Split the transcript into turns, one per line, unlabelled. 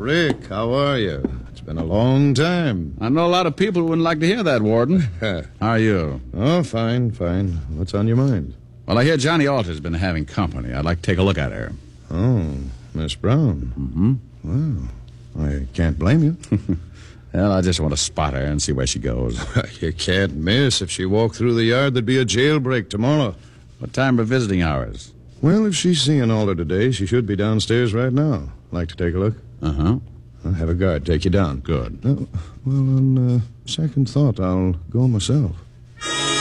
Rick, how are you? It's been a long time.
I know a lot of people who wouldn't like to hear that, Warden. How are you?
Oh, fine. What's on your mind?
Well, I hear Johnny Alter's been having company. I'd like to take a look at her.
Oh, Miss Brown.
Mm-hmm.
Well, I can't blame you.
Well, I just want to spot her and see where she goes.
You can't miss. If she walked through the yard, there'd be a jailbreak tomorrow.
What time are visiting hours?
Well, if she's seeing Alder today, she should be downstairs right now. Like to take a look?
Uh-huh.
I'll have a guard take you down.
Good.
Well, on second thought, I'll go myself.